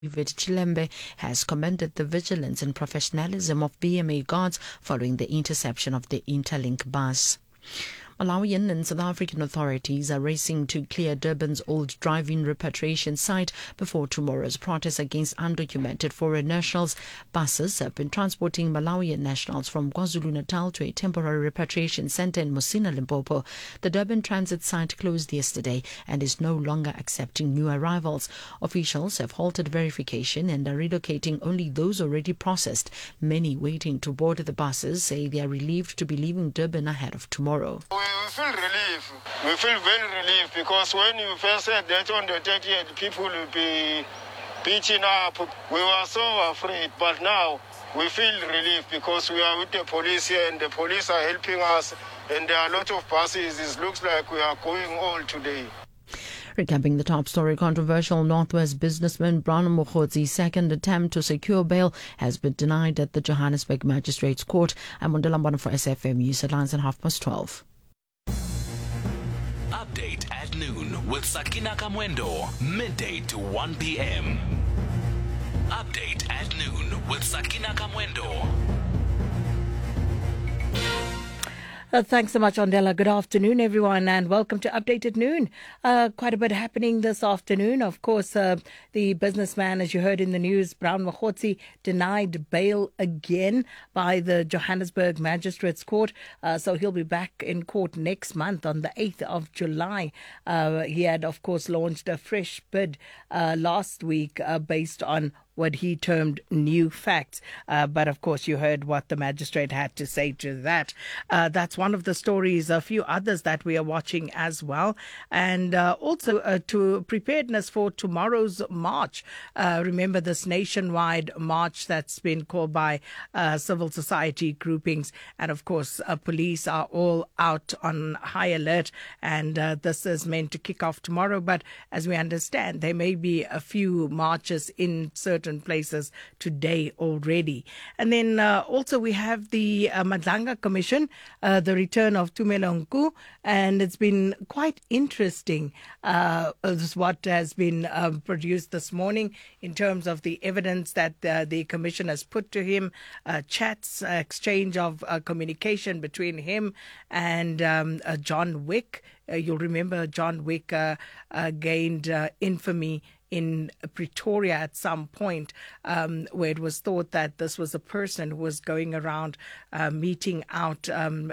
David Chilembe has commended the vigilance and professionalism of BMA guards following the interception of the Interlink bus. Malawian and South African authorities are racing to clear Durban's old drive-in repatriation site before tomorrow's protest against undocumented foreign nationals. Buses have been transporting Malawian nationals from KwaZulu-Natal to a temporary repatriation centre in Musina, Limpopo. The Durban transit site closed yesterday and is no longer accepting new arrivals. Officials have halted verification and are relocating only those already processed. Many waiting to board the buses say they are relieved to be leaving Durban ahead of tomorrow. We feel relief. We feel very relieved because when you first said that on the 30th people will be beating up, we were so afraid. But now we feel relief because we are with the police here and the police are helping us. And there are a lot of buses. It looks like we are going all today. Recapping the top story, controversial Northwest businessman Brown Mokgotzi's second attempt to secure bail has been denied at the Johannesburg Magistrates Court. I'm Mondela for SFM News headlines at 12:30. Update at noon with Sakina Kamwendo, midday to 1 p.m. Update at noon with Sakina Kamwendo. Thanks so much, Ondela. Good afternoon, everyone, and welcome to Update at Noon. Quite a bit happening this afternoon. Of course, the businessman, as you heard in the news, Brown Mokgotzi, denied bail again by the Johannesburg Magistrates Court. So he'll be back in court next month on the 8th of July. He had, of course, launched a fresh bid last week based on what he termed new facts. But of course, you heard what the magistrate had to say to that. That's one of the stories, a few others that we are watching as well. And also to preparedness for tomorrow's march. Remember this nationwide march that's been called by civil society groupings. And of course, police are all out on high alert. And this is meant to kick off tomorrow. But as we understand, there may be a few marches in certain places today already. And then also we have the Madlanga Commission, the return of Tumelo Nku, and it's been quite interesting what has been produced this morning in terms of the evidence that the commission has put to him, chats, exchange of communication between him and John Wick. You'll remember John Wick gained infamy in Pretoria at some point, where it was thought that this was a person who was going around meting out,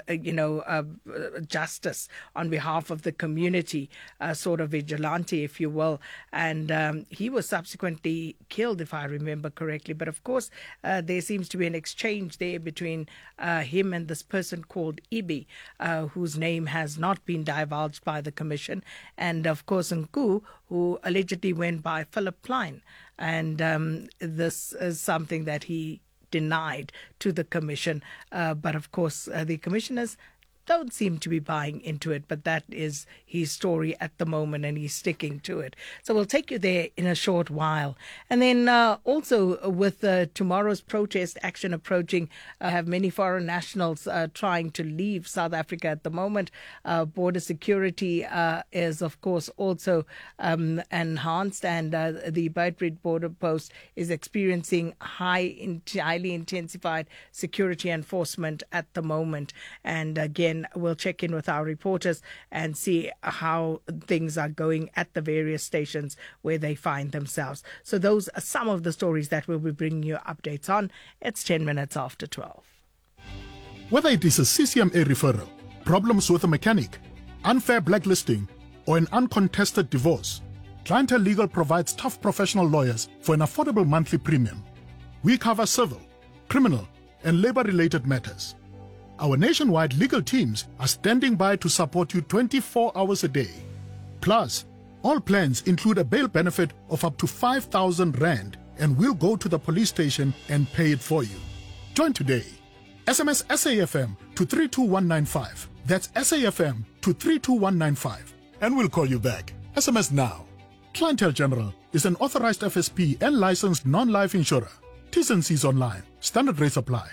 justice on behalf of the community, sort of vigilante, if you will. And he was subsequently killed, if I remember correctly. But of course, there seems to be an exchange there between him and this person called Ibi, whose name has not been divulged by the commission. And of course, Nku, who allegedly went by Philip Klein. And this is something that he denied to the commission. But of course, the commissioners don't seem to be buying into it, but that is his story at the moment and he's sticking to it. So we'll take you there in a short while. And then also with tomorrow's protest action approaching, have many foreign nationals trying to leave South Africa at the moment. Border security is, of course, also enhanced, and the Beitbridge border post is experiencing highly intensified security enforcement at the moment. And again, we'll check in with our reporters and see how things are going at the various stations where they find themselves. So those are some of the stories that we'll be bringing you updates on. It's 10 minutes after 12. Whether it is a CCMA referral, problems with a mechanic, unfair blacklisting, or an uncontested divorce, Clientele Legal provides tough professional lawyers for an affordable monthly premium. We cover civil, criminal, and labor-related matters. Our nationwide legal teams are standing by to support you 24 hours a day. Plus, all plans include a bail benefit of up to 5,000 Rand, and we'll go to the police station and pay it for you. Join today. SMS SAFM to 32195. That's SAFM to 32195. And we'll call you back. SMS now. Clientele General is an authorized FSP and licensed non-life insurer. T's and C's online. Standard rates apply.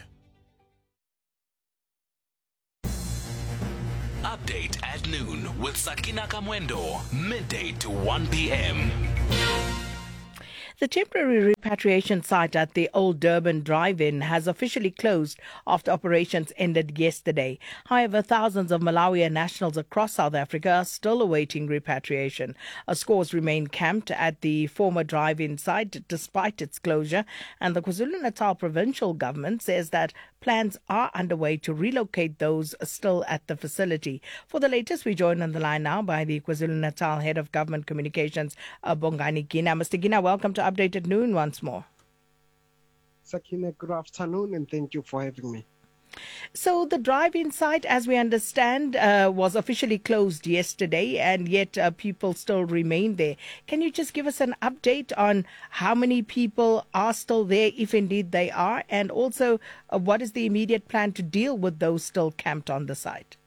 Update at noon with Sakina Kamwendo, midday to 1 p.m. The temporary repatriation site at the Old Durban Drive-In has officially closed after operations ended yesterday. However, thousands of Malawian nationals across South Africa are still awaiting repatriation. Scores remain camped at the former drive-in site despite its closure, and the KwaZulu-Natal provincial government says that plans are underway to relocate those still at the facility. For the latest, we join on the line now by the KwaZulu-Natal Head of Government Communications, Bongani Gina. Mr. Gina, welcome to Update at Noon once more. Sakina, good afternoon and thank you for having me. So the drive-in site, as we understand, was officially closed yesterday, and yet people still remain there. Can you just give us an update on how many people are still there, if indeed they are, and also what is the immediate plan to deal with those still camped on the site?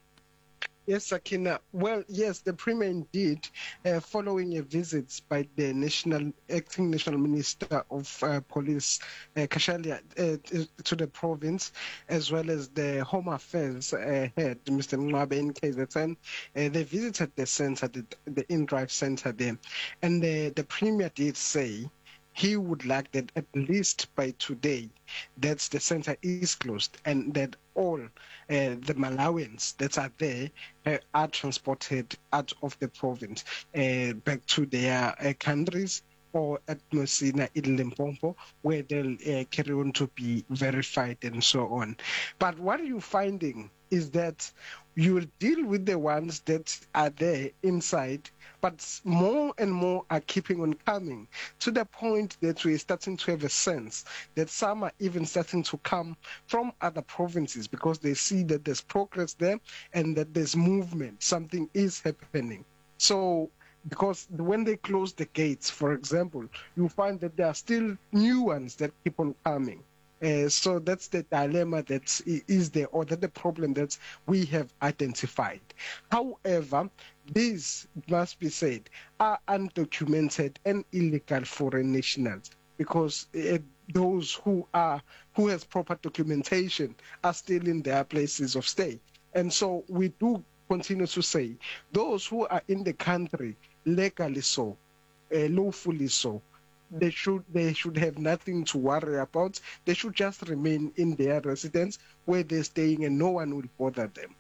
Yes, Sakina. Well, yes, the Premier indeed, following a visit by the acting National Minister of Police, Kashalia, to the province, as well as the Home Affairs head, Mr. Mwabe in KZN, they visited the center, the in-drive center there. And the Premier did say he would like that at least by today that the center is closed and that all the Malawians that are there are transported out of the province back to their countries or at Messina in Limpopo, where they'll carry on to be verified and so on. But what you're finding is that you will deal with the ones that are there inside, but more and more are keeping on coming to the point that we're starting to have a sense that some are even starting to come from other provinces because they see that there's progress there and that there's movement, something is happening. So because when they close the gates, for example, you find that there are still new ones that keep on coming. So that's the dilemma that is there, or that the problem that we have identified. However, these, must be said, are undocumented and illegal foreign nationals, because those who has proper documentation are still in their places of stay. And so we do continue to say those who are in the country legally so, lawfully so, they should have nothing to worry about. They should just remain in their residence where they're staying and no one will bother them.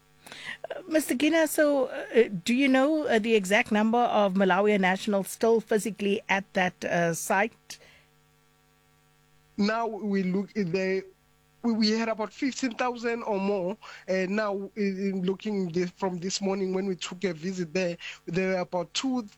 Mr. Gina, so do you know the exact number of Malawian nationals still physically at that site? Now we look at we had about 15,000 or more. Now, looking from this morning when we took a visit there were about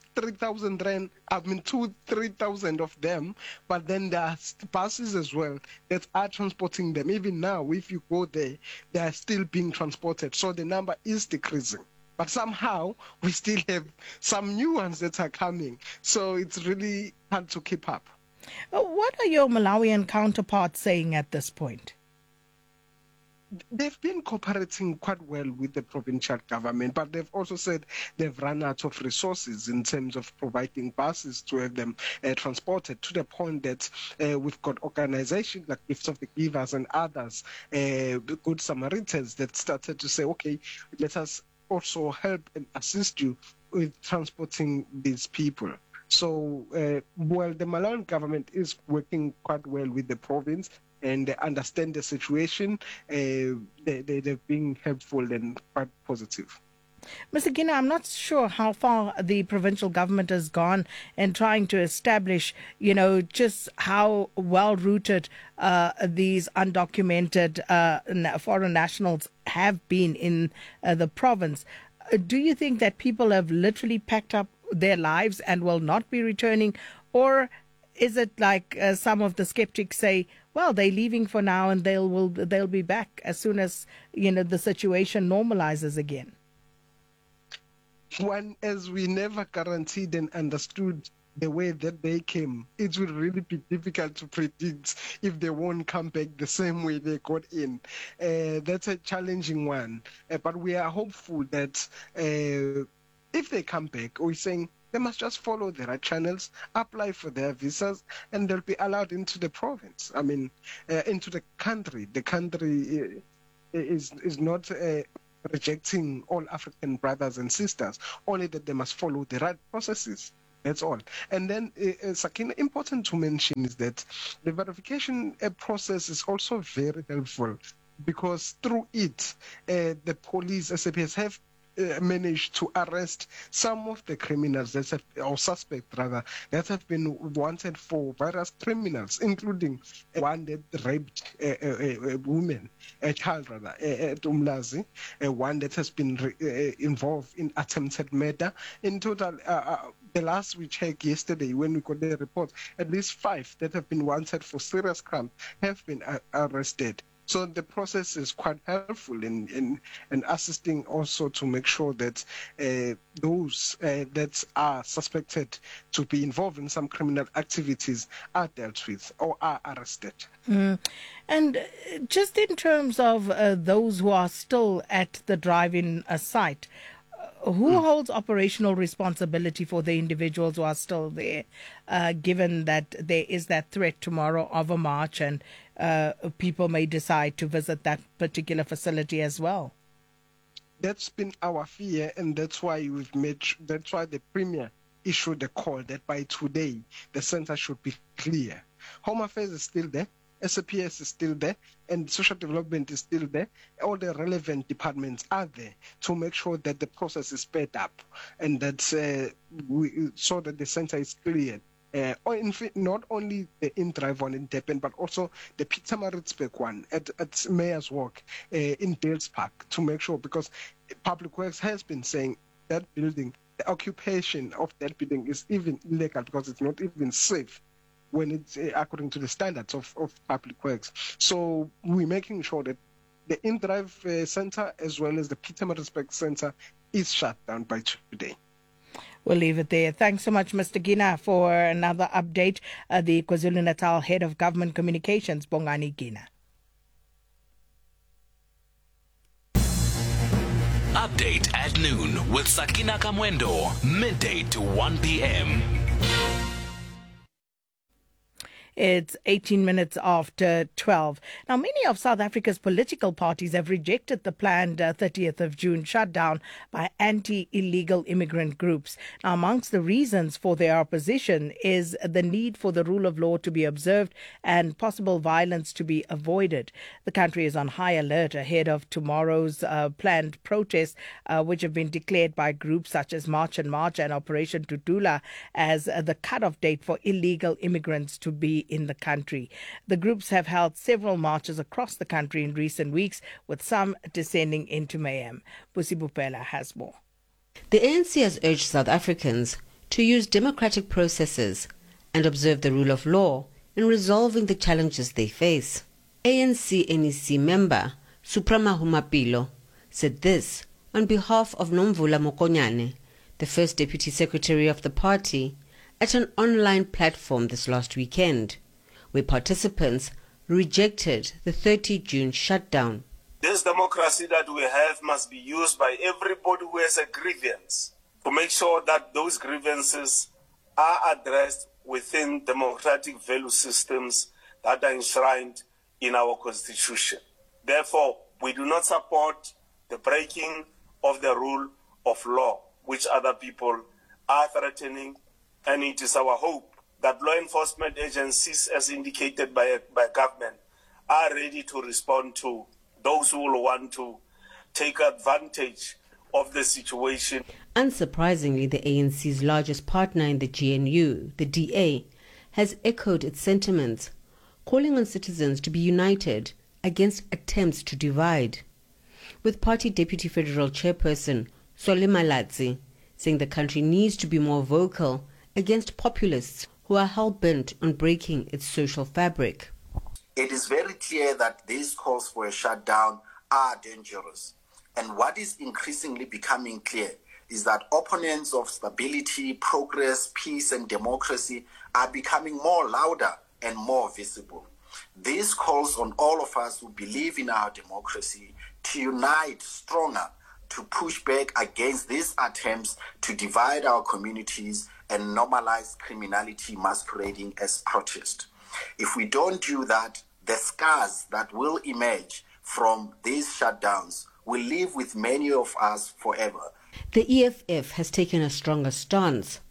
3,000 of them. But then there are buses as well that are transporting them. Even now, if you go there, they are still being transported. So the number is decreasing. But somehow, we still have some new ones that are coming. So it's really hard to keep up. What are your Malawian counterparts saying at this point? They've been cooperating quite well with the provincial government, but they've also said they've run out of resources in terms of providing buses to have them transported, to the point that we've got organizations like Gifts of the Givers and others, Good Samaritans, that started to say, okay, let us also help and assist you with transporting these people. So, the Malawian government is working quite well with the province, and they understand the situation. They're being helpful and quite positive. Mr. Gina, I'm not sure how far the provincial government has gone in trying to establish, just how well-rooted these undocumented foreign nationals have been in the province. Do you think that people have literally packed up their lives and will not be returning, or is it like some of the skeptics say, well, they're leaving for now and they'll be back as soon as the situation normalizes again? One, as we never guaranteed and understood the way that they came, it will really be difficult to predict if they won't come back the same way they got in. That's a challenging one. But we are hopeful that if they come back, we're saying they must just follow the right channels, apply for their visas, and they'll be allowed into the province. I mean, into the country. The country is not rejecting all African brothers and sisters, only that they must follow the right processes. That's all. And then, Sakina, important to mention is that the verification process is also very helpful because through it, the police, SAPS, have managed to arrest some of the criminals that have, or suspects rather, that have been wanted for various criminals, including one that raped a woman, a child rather, at Umlazi, one that has been involved in attempted murder. In total, the last we checked yesterday when we got the report, at least 5 that have been wanted for serious crime have been arrested. So the process is quite helpful in assisting also to make sure that those that are suspected to be involved in some criminal activities are dealt with or are arrested. And just in terms of those who are still at the drive-in site, who holds operational responsibility for the individuals who are still there, given that there is that threat tomorrow of a march and people may decide to visit that particular facility as well? That's been our fear, and that's why that's why the Premier issued a call that by today the center should be clear. Home Affairs is still there, SAPS is still there, and Social Development is still there. All the relevant departments are there to make sure that the process is sped up and that so that the center is cleared. Or in fact, not only the in-drive one in Durban, but also the Pietermaritzburg one at Mayor's Walk in Dales Park, to make sure, because Public Works has been saying that building, the occupation of that building is even illegal because it's not even safe when it's according to the standards of Public Works. So we're making sure that the in-drive center as well as the Pietermaritzburg center is shut down by today. We'll leave it there. Thanks so much, Mr. Gina, for another update. The KwaZulu-Natal Head of Government Communications, Bongani Gina. Update at noon with Sakina Kamwendo, midday to 1 p.m. It's 18 minutes after 12. Now, many of South Africa's political parties have rejected the planned 30th of June shutdown by anti-illegal immigrant groups. Now, amongst the reasons for their opposition is the need for the rule of law to be observed and possible violence to be avoided. The country is on high alert ahead of tomorrow's planned protests, which have been declared by groups such as March and Operation Tutula as the cutoff date for illegal immigrants to be in the country. The groups have held several marches across the country in recent weeks, with some descending into mayhem. Pusi Bupela has more. The ANC has urged South Africans to use democratic processes and observe the rule of law in resolving the challenges they face. ANC-NEC member Suprama Humapilo said this on behalf of Nomvula Mokonyane, the first deputy secretary of the party, at an online platform this last weekend, where participants rejected the 30 June shutdown. This democracy that we have must be used by everybody who has a grievance to make sure that those grievances are addressed within democratic value systems that are enshrined in our constitution. Therefore, we do not support the breaking of the rule of law, which other people are threatening. And it is our hope that law enforcement agencies, as indicated by government, are ready to respond to those who will want to take advantage of the situation. Unsurprisingly, the ANC's largest partner in the GNU, the DA, has echoed its sentiments, calling on citizens to be united against attempts to divide. With party Deputy Federal Chairperson Solly Malatsi saying the country needs to be more vocal against populists who are hell-bent on breaking its social fabric. It is very clear that these calls for a shutdown are dangerous. And what is increasingly becoming clear is that opponents of stability, progress, peace, and democracy are becoming more louder and more visible. This calls on all of us who believe in our democracy to unite stronger, to push back against these attempts to divide our communities and normalize criminality masquerading as protest. If we don't do that, the scars that will emerge from these shutdowns will live with many of us forever. The EFF has taken a stronger stance,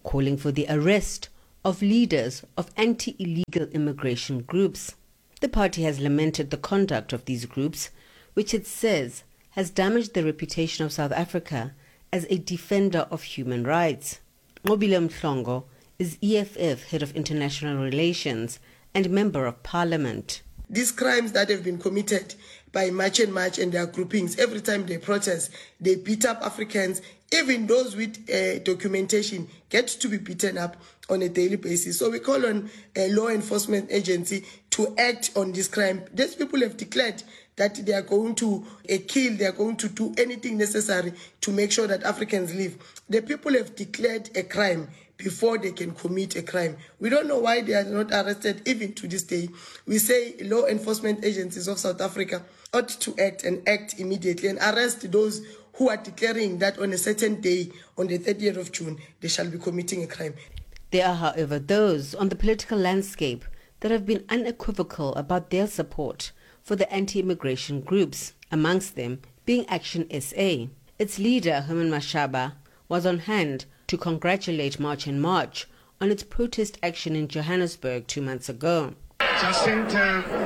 calling for the arrest of leaders of anti-illegal immigration groups. The party has lamented the conduct of these groups, which it says has damaged the reputation of South Africa as a defender of human rights. Mobile Mhlongo is EFF Head of International Relations and Member of Parliament. These crimes that have been committed by March and March and their groupings, every time they protest, they beat up Africans. Even those with documentation get to be beaten up on a daily basis. So we call on a law enforcement agency to act on this crime. These people have declared that they are going to kill, they are going to do anything necessary to make sure that Africans live. The people have declared a crime before they can commit a crime. We don't know why they are not arrested even to this day. We say law enforcement agencies of South Africa ought to act and act immediately and arrest those who are declaring that on a certain day, on the 30th of June, they shall be committing a crime. There are, however, those on the political landscape that have been unequivocal about their support for the anti-immigration groups, amongst them being Action SA. Its leader, Herman Mashaba, was on hand to congratulate March and March on its protest action in Johannesburg 2 months ago. Jacinta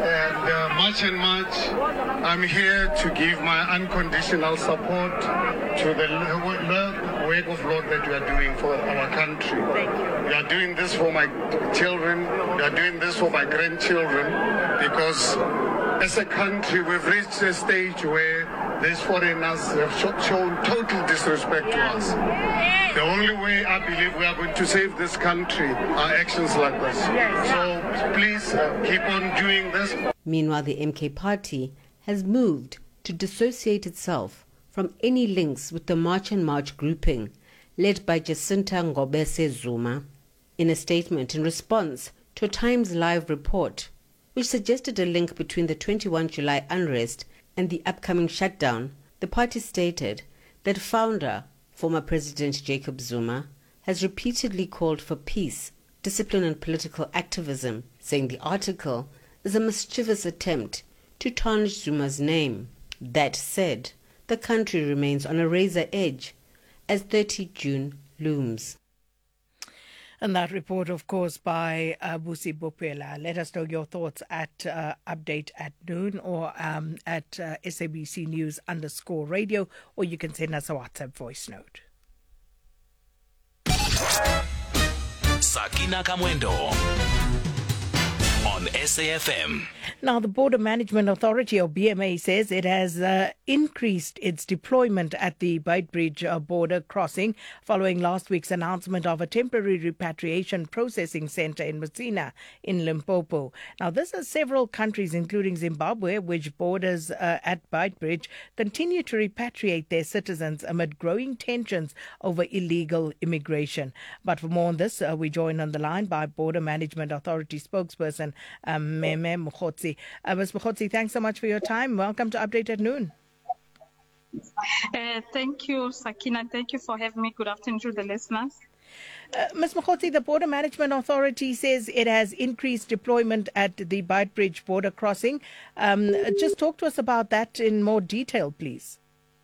and March and March, I'm here to give my unconditional support to the work of Lord that you are doing for our country. Thank you. You are doing this for my children, you are doing this for my grandchildren, because as a country we've reached a stage where these foreigners have shown total disrespect to us. The only way I believe we are going to save this country are actions like this. So please keep on doing this. Meanwhile, the MK party has moved to dissociate itself from any links with the March and March grouping led by Jacinta Ngobese Zuma. In a statement in response to a Times Live report, which suggested a link between the 21 July unrest and the upcoming shutdown, the party stated that founder, former President Jacob Zuma, has repeatedly called for peace, discipline and political activism, saying the article is a mischievous attempt to tarnish Zuma's name. That said, the country remains on a razor edge as 30 June looms. And that report, of course, by Busi Bopela. Let us know your thoughts at update at noon or at SABC News _radio, or you can send us a WhatsApp voice note. Sakina Kamwendo on SAFM. Now, the Border Management Authority, or BMA, says it has increased its deployment at the Beitbridge border crossing following last week's announcement of a temporary repatriation processing centre in Messina in Limpopo. Now, this is several countries, including Zimbabwe, which borders at Beitbridge, continue to repatriate their citizens amid growing tensions over illegal immigration. But for more on this, we join on the line by Border Management Authority spokesperson Meme Mkhotsi. Ms. Mkhotsi, thanks so much for your time. Welcome to Update at Noon. Thank you, Sakina. Thank you for having me. Good afternoon to the listeners. Ms. Mkhotsi, the Border Management Authority says it has increased deployment at the Beitbridge border crossing. Just talk to us about that in more detail, please.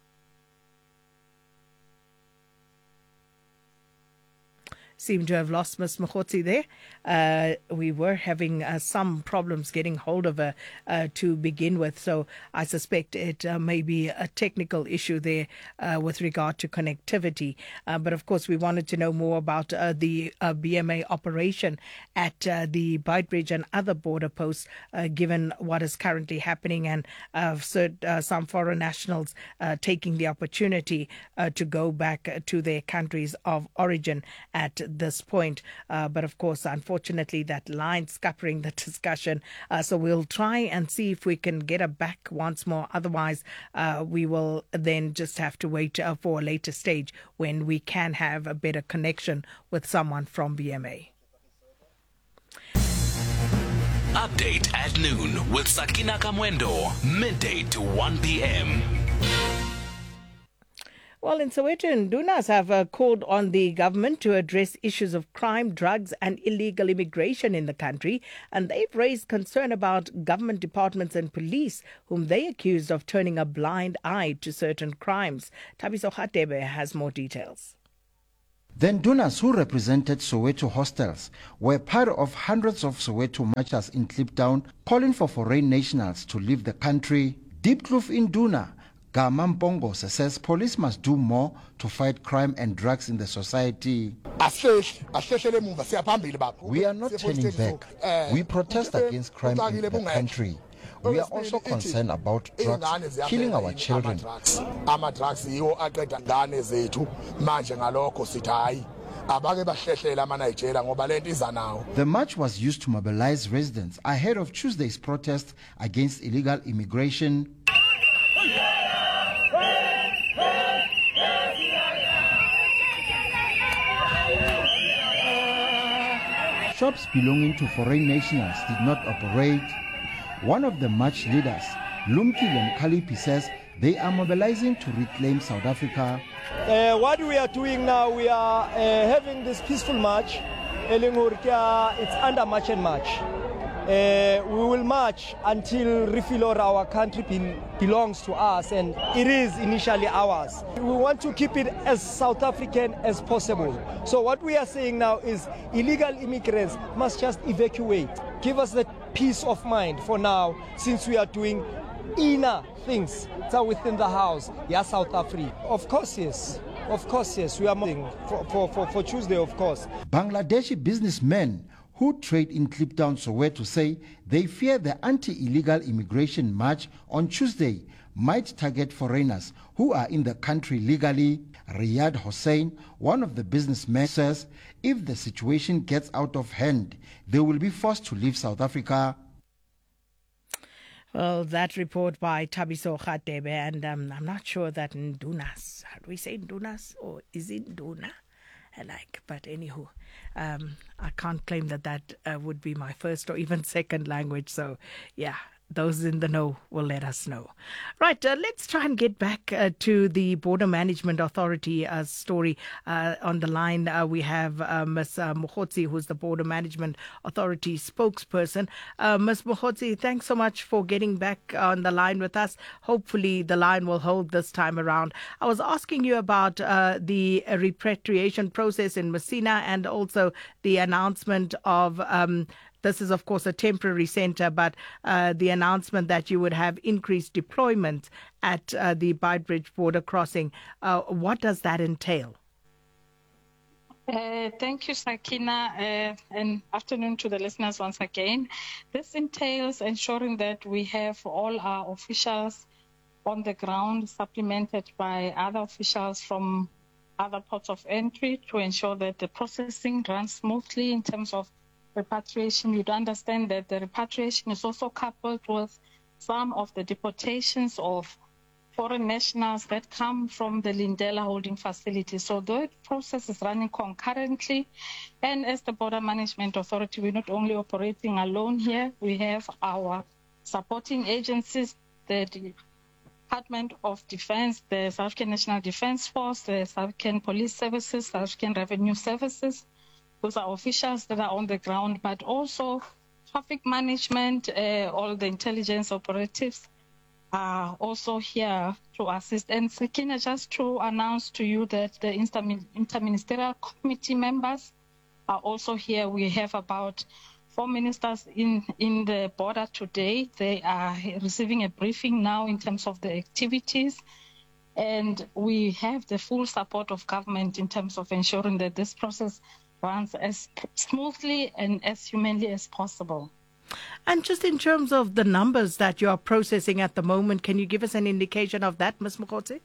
Seem to have lost Ms. Mkhotsi there. We were having some problems getting hold of her to begin with, so I suspect it may be a technical issue there with regard to connectivity. But of course, we wanted to know more about the BMA operation at the Beitbridge and other border posts, given what is currently happening, and some foreign nationals taking the opportunity to go back to their countries of origin at this point. But of course, unfortunately, that line scuppering the discussion. So we'll try and see if we can get her back once more. Otherwise, we will then just have to wait for a later stage when we can have a better connection with someone from BMA. Update at noon with Sakina Kamwendo, midday to 1 p.m. Well, in Soweto, Ndunas have called on the government to address issues of crime, drugs and illegal immigration in the country. And they've raised concern about government departments and police, whom they accused of turning a blind eye to certain crimes. Tabiso Hatebe has more details. The Ndunas who represented Soweto hostels were part of hundreds of Soweto marchers in Kliptown calling for foreign nationals to leave the country. Diepkloof in Nduna, Gama Mpongose says police must do more to fight crime and drugs in the society. We are not turning back. We protest against crime in the country. We are also concerned about drugs killing our children. The march was used to mobilize residents ahead of Tuesday's protest against illegal immigration. Shops belonging to foreign nationals did not operate. One of the march leaders, Lumkile Mkhalipi, says they are mobilizing to reclaim South Africa. What we are doing now, we are having this peaceful march. It's under March and March. We will march until refill our country belongs to us, and it is initially ours. We want to keep it as South African as possible. So what we are saying now is illegal immigrants must just evacuate. Give us the peace of mind for now, since we are doing inner things within the house. Yes, South Africa. Of course, yes. Of course, yes. We are moving for Tuesday, of course. Bangladeshi businessmen who trade in Kliptown, Soweto, say they fear the anti-illegal immigration march on Tuesday might target foreigners who are in the country legally. Riyad Hossein, one of the businessmen, says if the situation gets out of hand, they will be forced to leave South Africa. Well, that report by Thabiso Khatebe, and I'm not sure that Ndunas, how do we say Ndunas, or is it Nduna? But anywho, I can't claim that would be my first or even second language. So, yeah, those in the know will let us know. Right, let's try and get back to the Border Management Authority story. On the line, we have Ms. Mohotsi, who's the Border Management Authority spokesperson. Ms. Mohotsi, thanks so much for getting back on the line with us. Hopefully the line will hold this time around. I was asking you about the repatriation process in Messina and also the announcement of this is, of course, a temporary centre, but the announcement that you would have increased deployment at the Beitbridge border crossing. What does that entail? Thank you, Sakina, and afternoon to the listeners once again. This entails ensuring that we have all our officials on the ground, supplemented by other officials from other ports of entry to ensure that the processing runs smoothly in terms of repatriation. You'd understand that the repatriation is also coupled with some of the deportations of foreign nationals that come from the Lindela holding facility. So the process is running concurrently. And as the Border Management Authority, we're not only operating alone here, we have our supporting agencies, the Department of Defense, the South African National Defense Force, the South African Police Services, South African Revenue Services. Those are officials that are on the ground, but also traffic management, all the intelligence operatives are also here to assist. And Sakina, just to announce to you that the interministerial committee members are also here. We have about 4 ministers in the border today. They are receiving a briefing now in terms of the activities. And we have the full support of government in terms of ensuring that this process runs as smoothly and as humanly as possible. And just in terms of the numbers that you are processing at the moment, can you give us an indication of that, Ms. Mohotsi?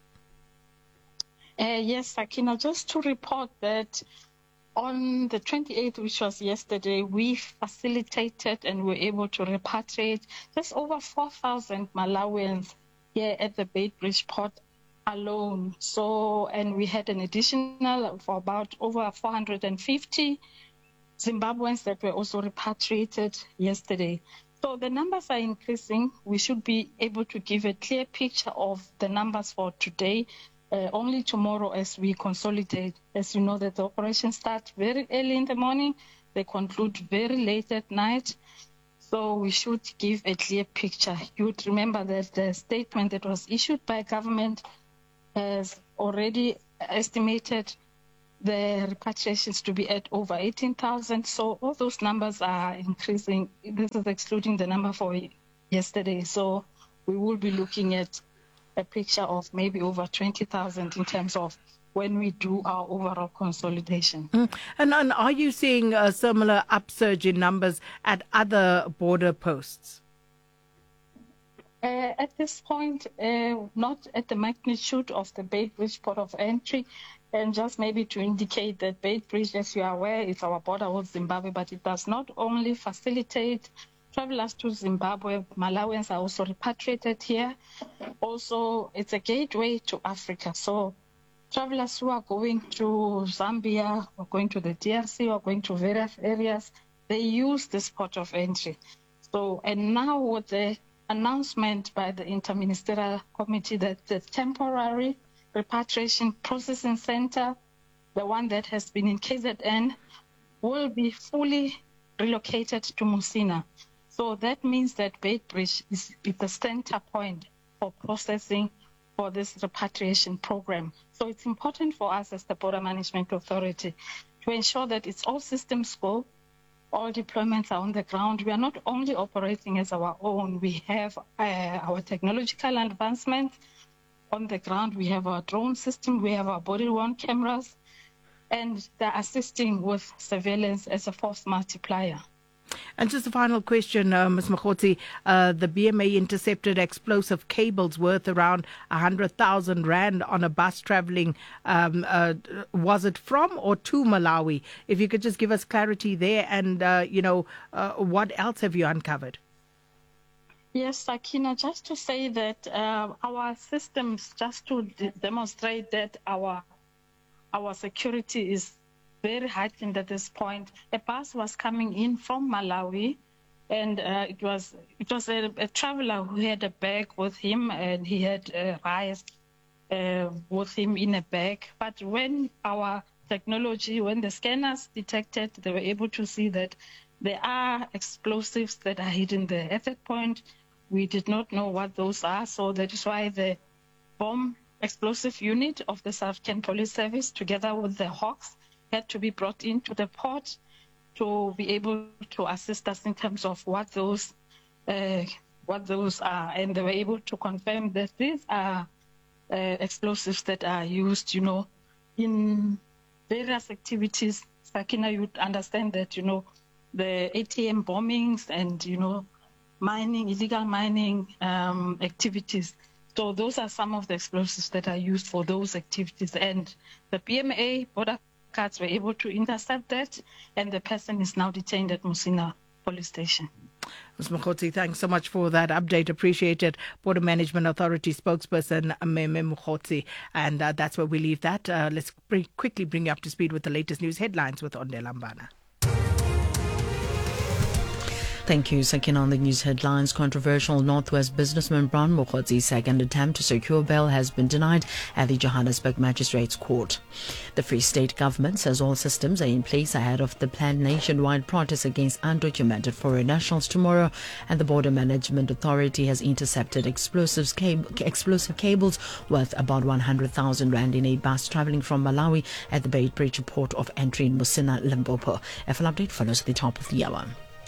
Yes, Sakina, just to report that on the 28th, which was yesterday, we facilitated and were able to repatriate just over 4,000 Malawians here at the Beitbridge port alone. So, and we had an additional for about over 450 Zimbabweans that were also repatriated yesterday. So the numbers are increasing. We should be able to give a clear picture of the numbers for today, only tomorrow as we consolidate. As you know, that the operations start very early in the morning, they conclude very late at night. So we should give a clear picture. You would remember that the statement that was issued by government has already estimated the repatriations to be at over 18,000. So all those numbers are increasing. This is excluding the number for yesterday. So we will be looking at a picture of maybe over 20,000 in terms of when we do our overall consolidation. And are you seeing a similar upsurge in numbers at other border posts? At this point, not at the magnitude of the Beitbridge port of entry, and just maybe to indicate that Beitbridge, as you are aware, is our border with Zimbabwe, but it does not only facilitate travelers to Zimbabwe. Malawians are also repatriated here. Also, it's a gateway to Africa. So travelers who are going to Zambia or going to the DRC or going to various areas, they use this port of entry. So, and now with the announcement by the Interministerial Committee that the temporary repatriation processing center, the one that has been in KZN, will be fully relocated to Musina. So that means that Beitbridge is the center point for processing for this repatriation program. So it's important for us as the Border Management Authority to ensure that it's all systems go, all deployments are on the ground. We are not only operating as our own, we have our technological advancement on the ground. We have our drone system, we have our body-worn cameras, and they're assisting with surveillance as a force multiplier. And just a final question, Ms. Mokgotsi, the BMA intercepted explosive cables worth around 100,000 Rand on a bus traveling. Was it from or to Malawi? If you could just give us clarity there, and, what else have you uncovered? Yes, Sakina, just to say that our systems, just to demonstrate that our security is very heightened at this point. A bus was coming in from Malawi, and it was a traveler who had a bag with him, and he had rice with him in a bag. But when our technology, when the scanners detected, they were able to see that there are explosives that are hidden there. At that point, we did not know what those are, so that is why the bomb explosive unit of the South African Police Service, together with the Hawks, had to be brought into the port to be able to assist us in terms of what those are, and they were able to confirm that these are explosives that are used, in various activities. Sakina, you'd understand that, the ATM bombings and, mining, illegal mining activities. So those are some of the explosives that are used for those activities, and the BMA border guards were able to intercept that, and the person is now detained at Musina police station. Ms. Mokgotsi, thanks so much for that update. Appreciate it. Border Management Authority spokesperson Meme Mokgotsi. And that's where we leave that. Let's quickly bring you up to speed with the latest news headlines with Ondela Mbana. Thank you, Sakina. On the news headlines, controversial Northwest businessman Brown Mokgotsi's second attempt to secure bail has been denied at the Johannesburg Magistrates Court. The Free State government says all systems are in place ahead of the planned nationwide protest against undocumented foreign nationals tomorrow, and the Border Management Authority has intercepted explosive cables worth about 100,000 Rand in a bus travelling from Malawi at the Beitbridge port of entry in Musina, Limpopo. A full update follows at the top of the hour.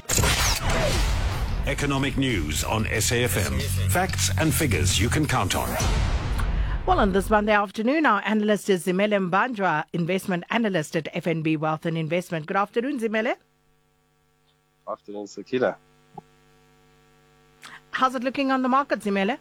Economic news on SAFM. Facts and figures you can count on. Well, on this Monday afternoon, our analyst is Zimele Mbanjwa, investment analyst at FNB Wealth and Investment. Good afternoon, Zimele. Afternoon, Sakina. How's it looking on the market, Zimele?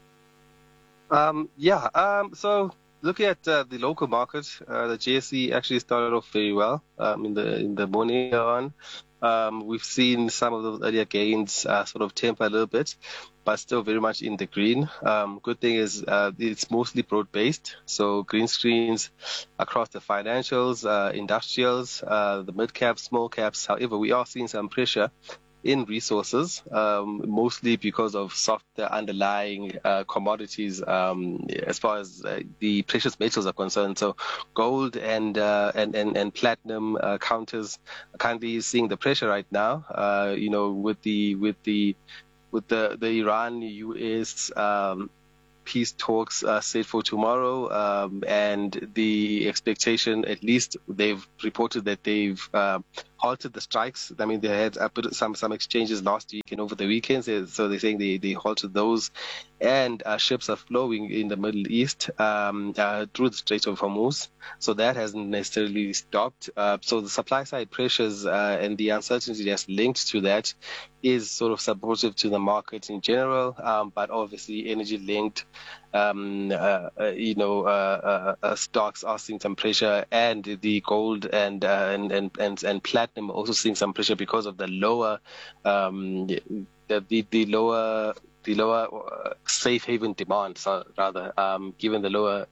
So looking at the local market, the JSE actually started off very well in the morning on. We've seen some of those earlier gains sort of temper a little bit, but still very much in the green. Good thing is it's mostly broad-based, so green screens across the financials, industrials, the mid-caps, small caps. However, we are seeing some pressure in resources, mostly because of softer underlying commodities as far as the precious metals are concerned. So gold and platinum counters are currently seeing the pressure right now. With the Iran-US peace talks set for tomorrow, and the expectation, at least they've reported that they've halted the strikes. I mean, they had some exchanges last week and over the weekends, so they're saying they halted those, and ships are flowing in the Middle East through the Strait of Hormuz, so that hasn't necessarily stopped. So the supply side pressures and the uncertainty that's linked to that is sort of supportive to the market in general, but obviously energy linked stocks are seeing some pressure, and the gold and platinum are also seeing some pressure because of the lower the lower safe haven demand, so rather, given the lower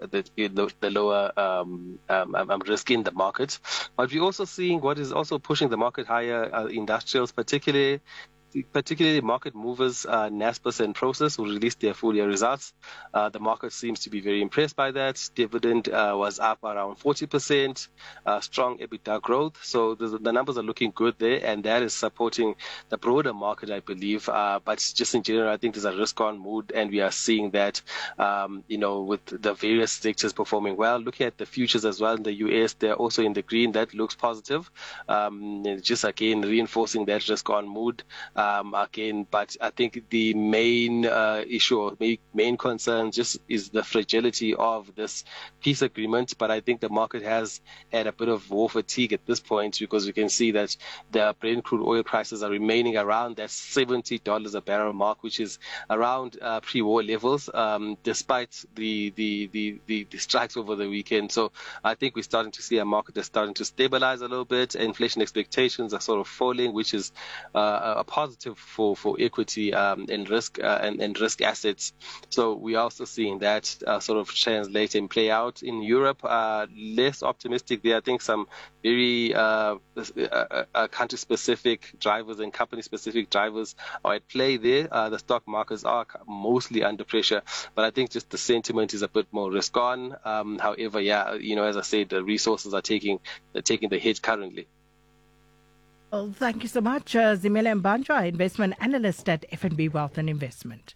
risk in the market. But we're also seeing what is also pushing the market higher, industrials, particularly market movers, Naspers and Prosus, who released their full year results. The market seems to be very impressed by that. Dividend was up around 40%, strong EBITDA growth. So the numbers are looking good there, and that is supporting the broader market, I believe. But just in general, I think there's a risk-on mood, and we are seeing that, with the various sectors performing well. Looking at the futures as well in the US, they're also in the green. That looks positive. Just again, reinforcing that risk-on mood. But I think the main issue or main concern just is the fragility of this peace agreement. But I think the market has had a bit of war fatigue at this point, because we can see that the Brent crude oil prices are remaining around that $70 a barrel mark, which is around pre-war levels, despite the strikes over the weekend. So I think we're starting to see a market that's starting to stabilize a little bit. Inflation expectations are sort of falling, which is a positive for equity and risk and risk assets. So we are also seeing that sort of translate and play out in Europe. Less optimistic there. I think some very country-specific drivers and company-specific drivers are at play there. The stock markets are mostly under pressure, but I think just the sentiment is a bit more risk-on. However, as I said, the resources are taking the hit currently. Well, thank you so much, Zimele Mbanjwa, investment analyst at FNB Wealth and Investment.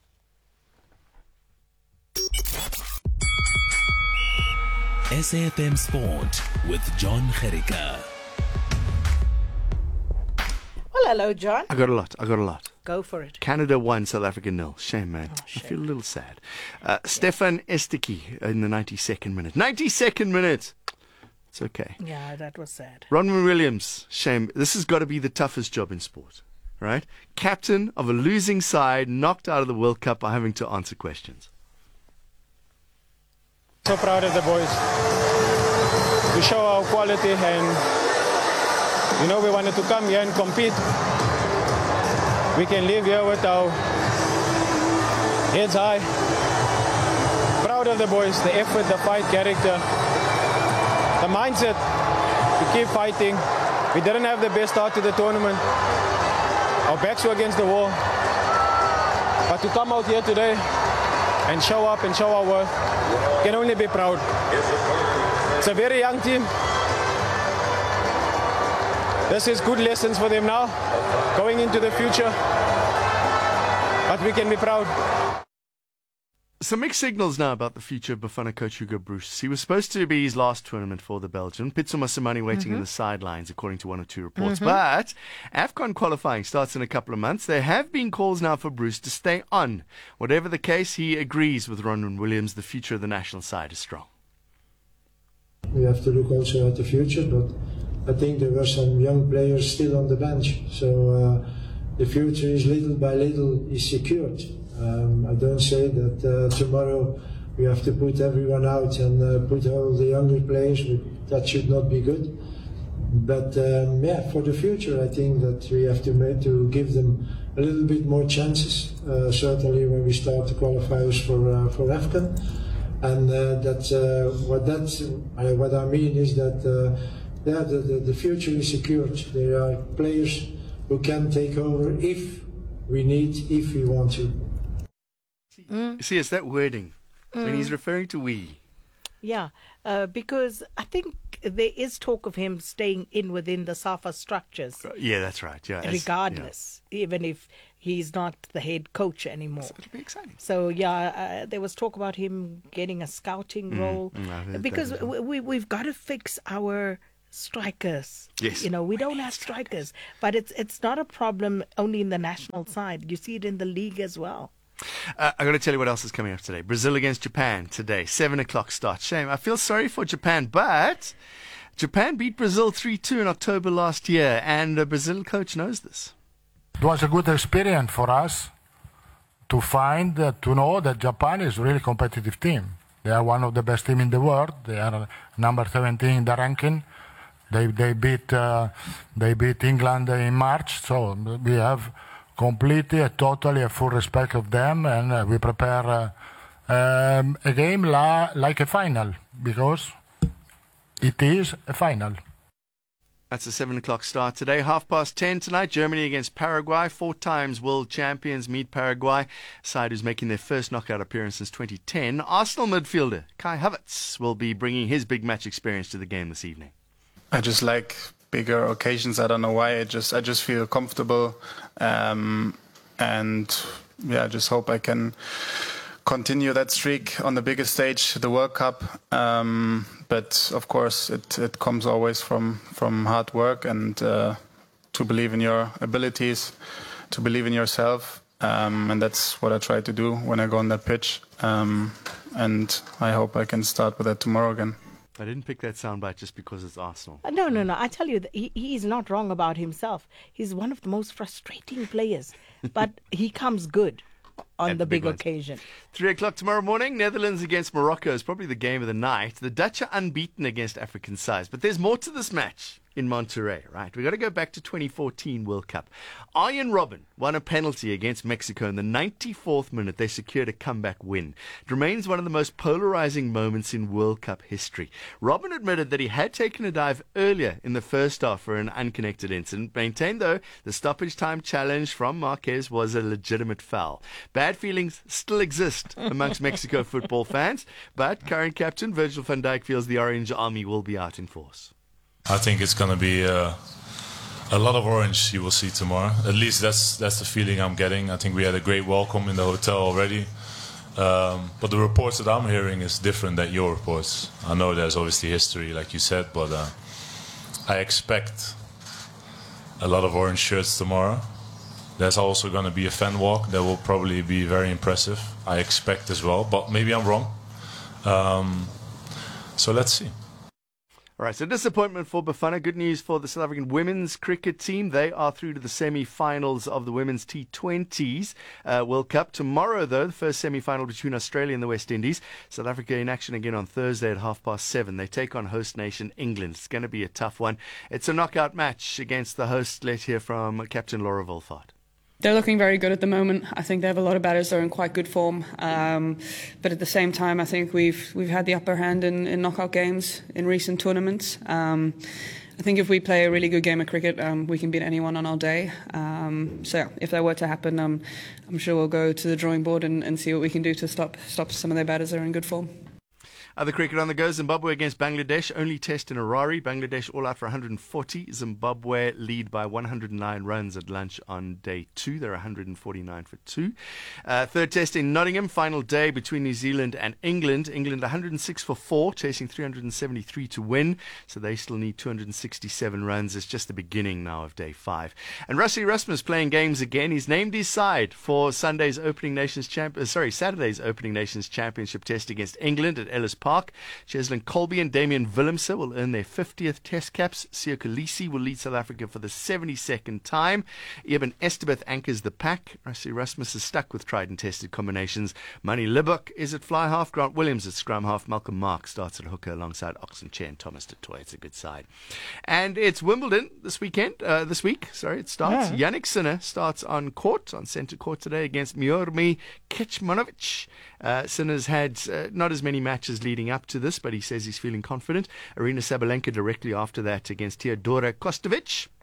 SAFM Sport with John Gerika. Well, hello, John. I got a lot. Go for it. Canada 1, South Africa 0. Shame, man. Shame. I feel a little sad. Stefan Esteki in the 92nd minute. 92nd minute! It's okay. Yeah, that was sad. Ronwen Williams, shame. This has got to be the toughest job in sport, right? Captain of a losing side, knocked out of the World Cup by having to answer questions. So proud of the boys. We show our quality, and we wanted to come here and compete. We can live here with our heads high. Proud of the boys, the effort, the fight character. The mindset to keep fighting. We didn't have the best start to the tournament. Our backs were against the wall. But to come out here today and show up and show our worth, can only be proud. It's a very young team. This is good lessons for them now, going into the future. But we can be proud. Some mixed signals now about the future of Bafana coach Hugo Broos. He was supposed to be his last tournament for the Belgian. Pitso Mosimane waiting in the sidelines, according to one or two reports. But AFCON qualifying starts in a couple of months. There have been calls now for Broos to stay on. Whatever the case, he agrees with Ronwen Williams. The future of the national side is strong. We have to look also at the future, but I think there were some young players still on the bench. So the future is little by little is secured. I don't say that tomorrow we have to put everyone out and put all the younger players. That should not be good. But for the future, I think that we have to give them a little bit more chances. Certainly when we start the qualifiers for AFCON, and what I mean is that the future is secured. There are players who can take over if we want to. See, it's that wording. When he's referring to we, Yeah, because I think there is talk of him staying in within the SAFA structures. Yeah, that's right. Yeah, regardless, even if he's not the head coach anymore. So it'll be exciting. So, there was talk about him getting a scouting role. Because we've got to fix our strikers. Yes. We don't have strikers. But it's not a problem only in the national side. You see it in the league as well. I'm going to tell you what else is coming up today. Brazil against Japan today, 7 o'clock start. Shame. I feel sorry for Japan, but Japan beat Brazil 3-2 in October last year, and the Brazil coach knows this. It was a good experience for us to know that Japan is a really competitive team. They are one of the best teams in the world. They are number 17 in the ranking. They beat England in March, so we have completely, totally, a full respect of them, and we prepare a game like a final, because it is a final. That's a 7 o'clock start today. 10:30 tonight, Germany against Paraguay. 4 times world champions meet Paraguay, side who's making their first knockout appearance since 2010. Arsenal midfielder Kai Havertz will be bringing his big match experience to the game this evening. I just like bigger occasions. I don't know why. I just feel comfortable, and I just hope I can continue that streak on the biggest stage, the World Cup. But of course, it comes always from hard work and to believe in your abilities, to believe in yourself, and that's what I try to do when I go on that pitch. And I hope I can start with that tomorrow again. I didn't pick that soundbite just because it's Arsenal. No. I tell you, he is not wrong about himself. He's one of the most frustrating players, but he comes good on the big occasion. 3 o'clock tomorrow morning, Netherlands against Morocco is probably the game of the night. The Dutch are unbeaten against African sides, but there's more to this match in Monterrey, right? We've got to go back to 2014 World Cup. Arjen Robben won a penalty against Mexico in the 94th minute. They secured a comeback win. It remains one of the most polarizing moments in World Cup history. Robben admitted that he had taken a dive earlier in the first half for an unconnected incident, maintained though the stoppage time challenge from Marquez was a legitimate foul. Bad feelings still exist amongst Mexico football fans, but current captain Virgil van Dijk feels the Orange Army will be out in force. I think it's going to be a lot of orange you will see tomorrow. At least that's the feeling I'm getting. I think we had a great welcome in the hotel already. But the reports that I'm hearing is different than your reports. I know there's obviously history, like you said, but I expect a lot of orange shirts tomorrow. There's also going to be a fan walk that will probably be very impressive. I expect as well, but maybe I'm wrong. So let's see. All right, so disappointment for Bafana. Good news for the South African women's cricket team. They are through to the semi-finals of the Women's T20s World Cup. Tomorrow, though, the first semi-final between Australia and the West Indies. South Africa in action again on Thursday at 7:30. They take on host nation England. It's going to be a tough one. It's a knockout match against the host. Let's hear from Captain Laura Wolfhard. They're looking very good at the moment. I think they have a lot of batters that are in quite good form. But at the same time, I think we've had the upper hand in knockout games in recent tournaments. I think if we play a really good game of cricket, we can beat anyone on our day. If that were to happen, I'm sure we'll go to the drawing board and see what we can do to stop some of their batters that are in good form. Other cricket on the go, Zimbabwe against Bangladesh. Only test in Harare. Bangladesh all out for 140. Zimbabwe lead by 109 runs at lunch on day 2. They're 149 for 2. Third test in Nottingham. Final day between New Zealand and England. England 106 for 4, chasing 373 to win. So they still need 267 runs. It's just the beginning now of day 5. And Rassie Erasmus playing games again. He's named his side for Saturday's opening Nations Championship test against England at Ellis Park. Cheslin Colby and Damian Willemse will earn their 50th test caps. Siya Kolisi will lead South Africa for the 72nd time. Eben Esterbeth anchors the pack. Rassie Erasmus is stuck with tried and tested combinations. Manie Libbok is at fly half. Grant Williams at scrum half. Malcolm Mark starts at hooker alongside Oxenchair and Thomas du Toit. It's a good side. And it's Wimbledon this week. It starts. Yeah. Yannick Sinner starts on centre court today against Miormi Kecmanovic. Sinner's had not as many matches leading up to this, but he says he's feeling confident. Arina Sabalenka directly after that against Teodora Kostovic.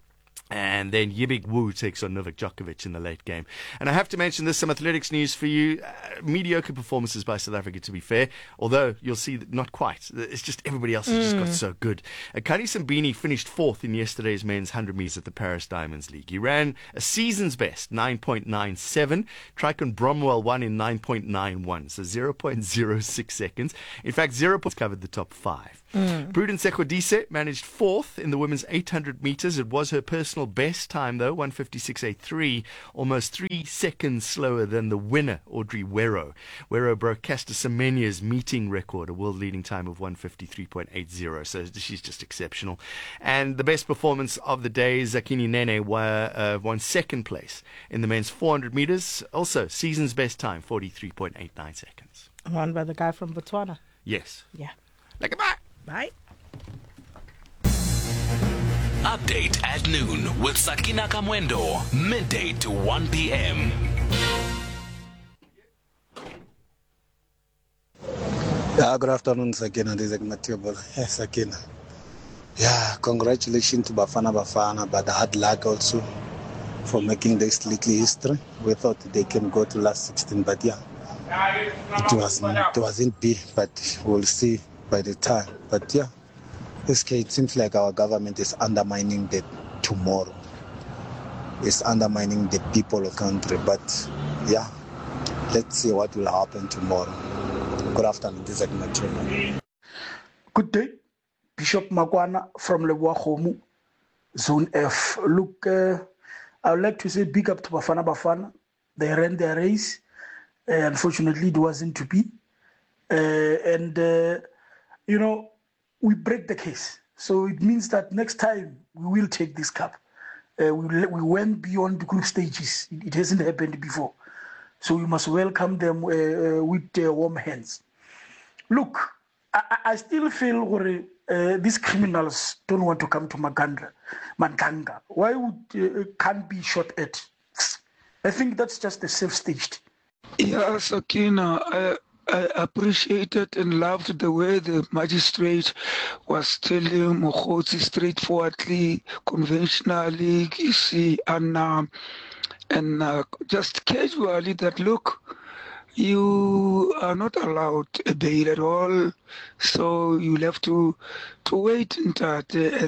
And then Yibig Wu takes on Novak Djokovic in the late game. And I have to mention this, some athletics news for you. Mediocre performances by South Africa, to be fair, although you'll see that not quite. It's just everybody else has just got so good. Kani Simbini finished 4th in yesterday's men's 100 metres at the Paris Diamonds League. He ran a season's best, 9.97. Tricon Bromwell won in 9.91, so 0.06 seconds. In fact, 0 points covered the top 5. Prudence Ekodise managed 4th in the women's 800 metres. It was her personal best time, though, 156.83, almost 3 seconds slower than the winner, Audrey Wero. Wero broke Caster Semenya's meeting record, a world-leading time of 153.80, so she's just exceptional. And the best performance of the day, Zakini Nene won 2nd place in the men's 400 metres, also season's best time, 43.89 seconds. Won by the guy from Botswana. Yes. Yeah. Like a bye. Bye. Update at noon with Sakina Kamwendo, midday to 1 p.m. Good afternoon, Sakina. This is Matthew. Sakina. Congratulations to Bafana, but hard luck also for making this league history. We thought they can go to last 16, but it wasn't big, but we'll see by the time. But it seems like our government is undermining the tomorrow. It's undermining the people of the country. But let's see what will happen tomorrow. Good afternoon, this is Matthew. Good day, Bishop Magwana from Leboa, Zone F. Look, I would like to say big up to Bafana. They ran their race. Unfortunately, it wasn't to be. We break the case. So it means that next time we will take this cup. We went beyond the group stages. It hasn't happened before. So we must welcome them with warm hands. Look, I still feel these criminals don't want to come to Manganga. Why would can't be shot at? I think that's just a safe stage. Yeah, Sakina, I appreciated and loved the way the magistrate was telling Mokgotsi straightforwardly, conventionally, you see, and just casually that, look, you are not allowed a bail at all, so you'll have to wait until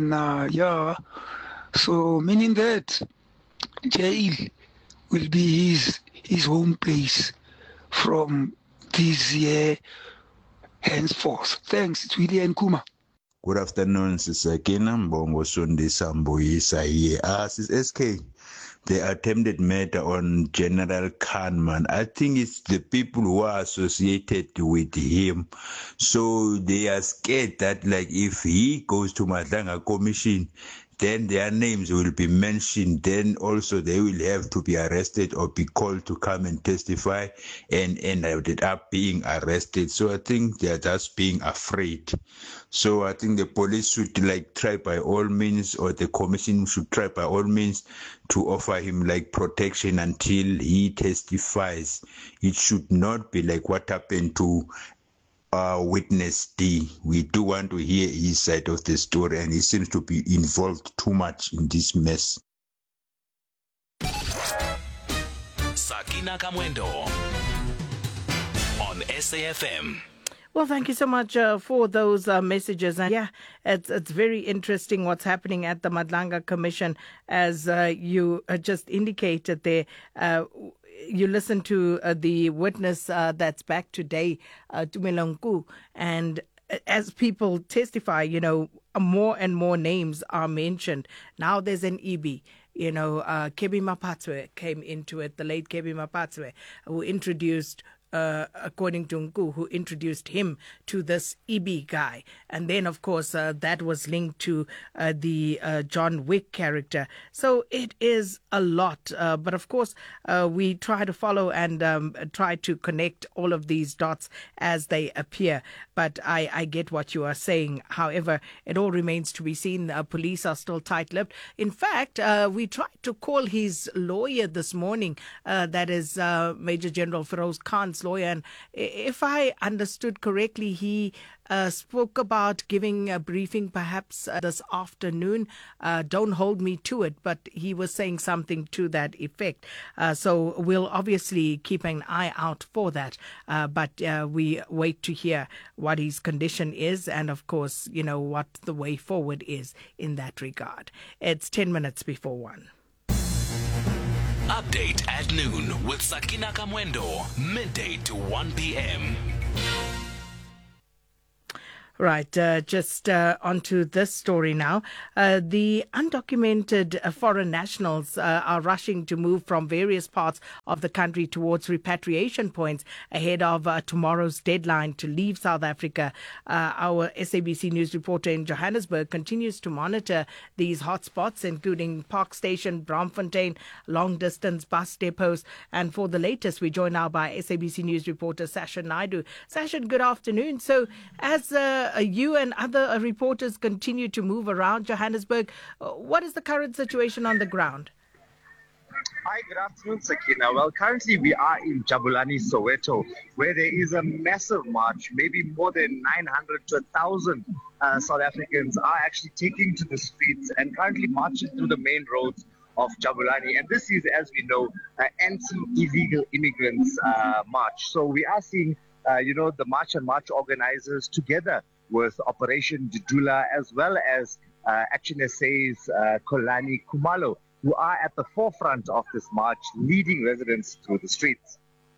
so meaning that jail will be his home place from this year henceforth. Thanks, it's Willie and Kuma. Good afternoon, Sakina Mbongo Sunday Samboisa here. Sis SK, the attempted murder on General Khanman, I think it's the people who are associated with him. So they are scared that if he goes to Madanga Commission, then their names will be mentioned. Then also they will have to be arrested or be called to come and testify and ended up being arrested. So I think they are just being afraid. So I think the police should try by all means, or the commission should try by all means to offer him protection until he testifies. It should not be like what happened to witness D. We do want to hear his side of the story, and he seems to be involved too much in this mess. Sakina Kamwendo on SAFM. Well, thank you so much for those messages. And it's very interesting what's happening at the Madlanga Commission, as you just indicated there. You listen to the witness that's back today, Tumelonku, and as people testify, more and more names are mentioned. Now there's an EB. Kebi Mapatwe came into it, the late Kebi Mapatwe, who introduced according to Nku, who introduced him to this EB guy. And then, of course, that was linked to the John Wick character. So it is a lot. But, of course, we try to follow and try to connect all of these dots as they appear. But I get what you are saying. However, it all remains to be seen. Police are still tight-lipped. In fact, we tried to call his lawyer this morning, that is Major General Feroz Khan's defense lawyer. And if I understood correctly, he spoke about giving a briefing perhaps this afternoon. Don't hold me to it, but he was saying something to that effect. So we'll obviously keep an eye out for that. But we wait to hear what his condition is and, of course, what the way forward is in that regard. It's 10 minutes before 1. Update at noon with Sakina Kamwendo, midday to 1 p.m. Right, just onto this story now. The undocumented foreign nationals are rushing to move from various parts of the country towards repatriation points ahead of tomorrow's deadline to leave South Africa. Our SABC News reporter in Johannesburg continues to monitor these hotspots, including Park Station, Braamfontein, long-distance bus depots. And for the latest, we join now by SABC News reporter Sasha Naidu. Sasha, good afternoon. So as you and other reporters continue to move around Johannesburg, what is the current situation on the ground? Hi, good afternoon, Sakina. Well, currently we are in Jabulani, Soweto, where there is a massive march. Maybe more than 900 to 1,000 South Africans are actually taking to the streets and currently marching through the main roads of Jabulani. And this is, as we know, anti-illegal immigrants march. So we are seeing, the March and March organizers together with Operation Dudula, as well as Action SA's Kolani Kumalo, who are at the forefront of this march, leading residents through the streets.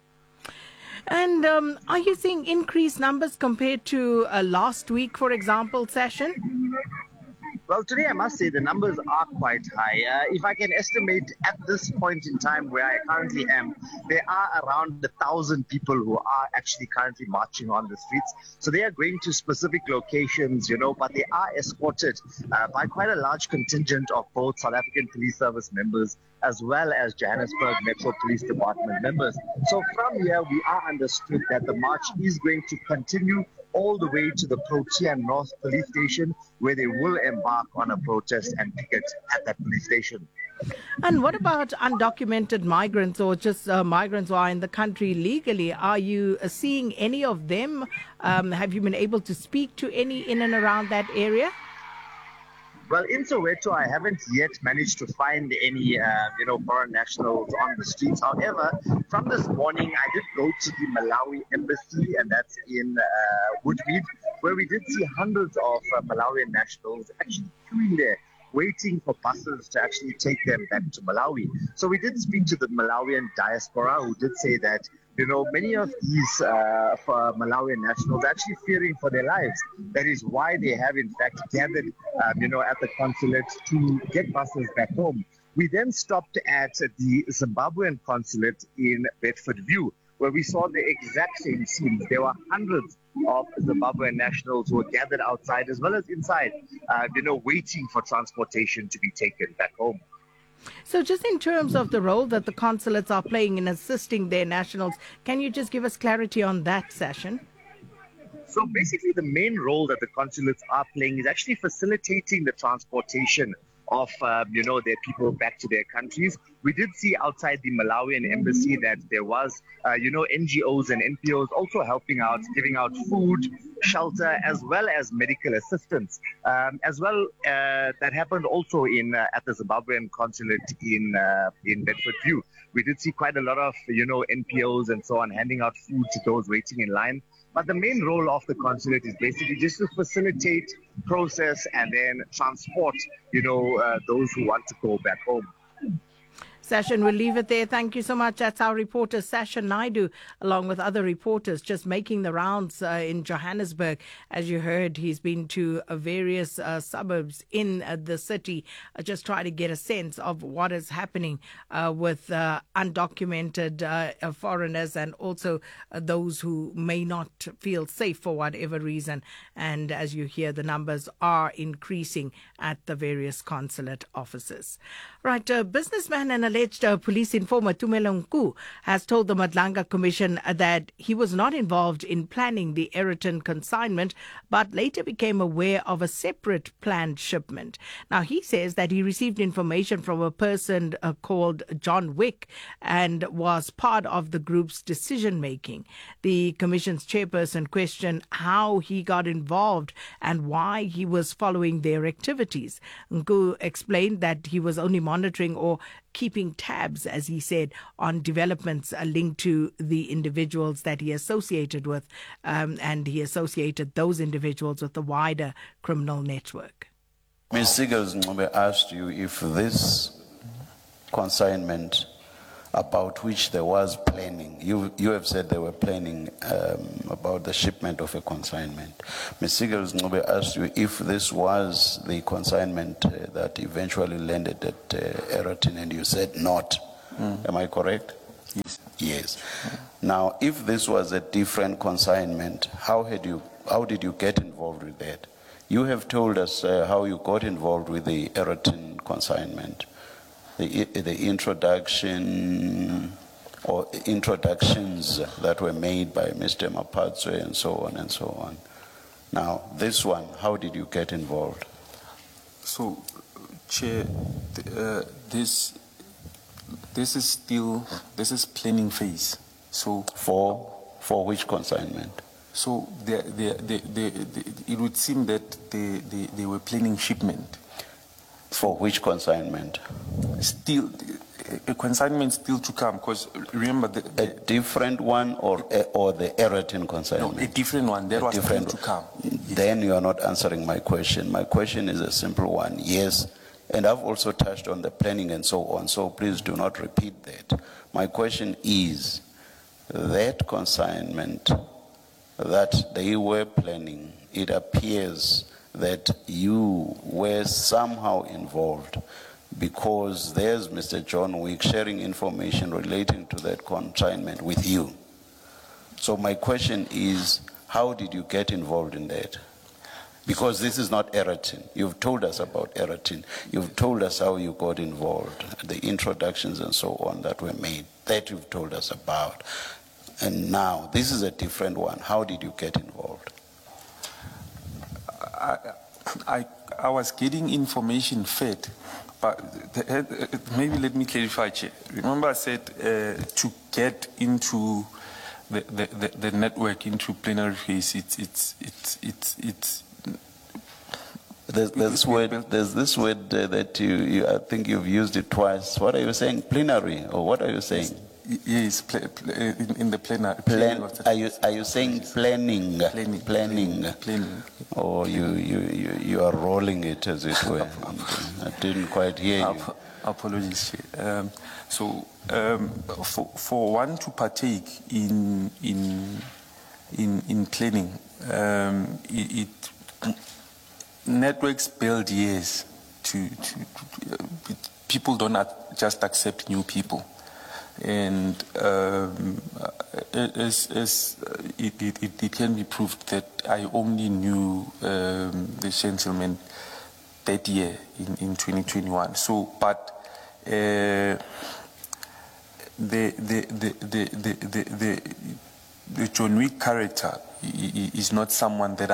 And are you seeing increased numbers compared to last week, for example, Session? Well, today I must say the numbers are quite high. If I can estimate at this point in time where I currently am, there are around 1,000 people who are actually currently marching on the streets. So they are going to specific locations, but they are escorted by quite a large contingent of both South African Police Service members as well as Johannesburg Metro Police Department members. So from here, we are understood that the march is going to continue all the way to the Protea North Police Station, where they will embark on a protest and picket at that police station. And what about undocumented migrants or just migrants who are in the country legally? Are you seeing any of them? Have you been able to speak to any in and around that area? Well, in Soweto, I haven't yet managed to find any, foreign nationals on the streets. However, from this morning, I did go to the Malawi embassy, and that's in Woodmead, where we did see hundreds of Malawian nationals actually queuing there, waiting for buses to actually take them back to Malawi. So we did speak to the Malawian diaspora, who did say that many of these Malawian nationals are actually fearing for their lives. That is why they have, in fact, gathered, at the consulate to get buses back home. We then stopped at the Zimbabwean consulate in Bedford View, where we saw the exact same scenes. There were hundreds of Zimbabwean nationals who were gathered outside as well as inside, waiting for transportation to be taken back home. So just in terms of the role that the consulates are playing in assisting their nationals, can you just give us clarity on that, Session? So basically the main role that the consulates are playing is actually facilitating the transportation of, their people back to their countries. We did see outside the Malawian embassy that there was, NGOs and NPOs also helping out, giving out food, shelter, as well as medical assistance. That happened also at the Zimbabwean consulate in Bedford View. We did see quite a lot of, NPOs and so on handing out food to those waiting in line. But the main role of the consulate is basically just to facilitate, process, and then transport, those who want to go back home. Session, we'll leave it there. Thank you so much. That's our reporter, Sasha Naidu, along with other reporters, just making the rounds in Johannesburg. As you heard, he's been to various suburbs in the city, just trying to get a sense of what is happening with undocumented foreigners and also those who may not feel safe for whatever reason. And as you hear, the numbers are increasing at the various consulate offices. Right, businessman and a alleged police informer Tumelo Nku has told the Madlanga Commission that he was not involved in planning the Aeroton consignment, but later became aware of a separate planned shipment. Now, he says that he received information from a person called John Wick and was part of the group's decision-making. The Commission's chairperson questioned how he got involved and why he was following their activities. Nku explained that he was only monitoring or keeping tabs, as he said, on developments linked to the individuals that he associated with, and he associated those individuals with the wider criminal network. Ms. Sigels Ngcobe asked you if this consignment about which there was planning, you have said they were planning about the shipment of a consignment. Ms. Sigels Ngcobe asked you if this was the consignment that eventually landed at Aeroton, and you said not. Am I correct? Yes. Yes. Now, if this was a different consignment, how did you get involved with that? You have told us how you got involved with the Aeroton consignment. The introduction or introductions that were made by Mr. Mapatswe and so on and so on. Now, this one, how did you get involved? So, Chair, this is planning phase. So for which consignment? So it would seem that they were planning shipment. For which consignment? Still, a consignment still to come, because remember a different one or the Aeroton consignment? No, a different one. That was still to come. Then you are not answering my question. My question is a simple one. Yes, and I've also touched on the planning and so on, so please do not repeat that. My question is, that consignment that they were planning, it appears that you were somehow involved, because there's Mr. John Wick sharing information relating to that consignment with you. So my question is, how did you get involved in that? Because this is not Aeroton. You've told us about Aeroton. You've told us how you got involved, the introductions and so on that were made. That you've told us about. And now, this is a different one. How did you get involved? I was getting information fed, but maybe let me clarify, Chair. Remember I said to get into the network, into plenary phase, There's this word that you I think you've used it twice. What are you saying? Plenary, or what are you saying? Yes, in the plenary. Are you saying planning? Planning. Or you are rolling it, as it were. I didn't quite hear you. Apologies. So for one to partake in planning, networks build years. People don't just accept new people. And it can be proved that I only knew the gentleman that year in 2021. So, but the John Wick character is not someone that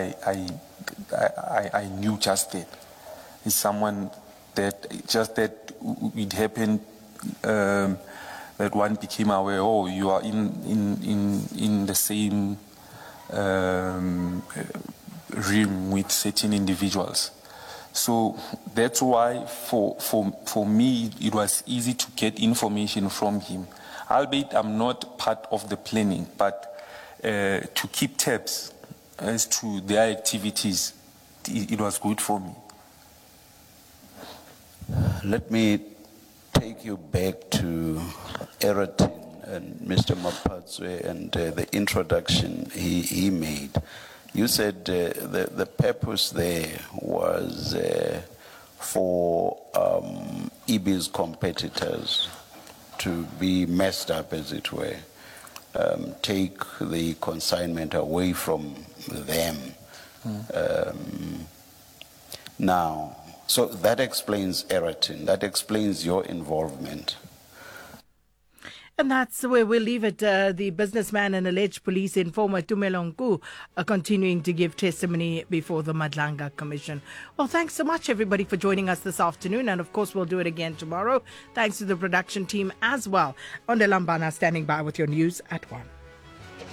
I knew just then. It's someone that it happened. That one became aware, oh, you are in the same realm with certain individuals. So that's why for me it was easy to get information from him. Albeit I'm not part of the planning, but to keep tabs as to their activities, it was good for me. Let me take you back to Aeroton and Mr. Mapatswe and the introduction he made. You said the purpose there was for EB's competitors to be messed up, as it were, take the consignment away from them. Now, So that explains Eratin. That explains your involvement. And that's where we'll leave it. The businessman and alleged police informer Tumelo Nku are continuing to give testimony before the Madlanga Commission. Well, thanks so much, everybody, for joining us this afternoon. And, of course, we'll do it again tomorrow. Thanks to the production team as well. Ondela Mbana standing by with your news at 1.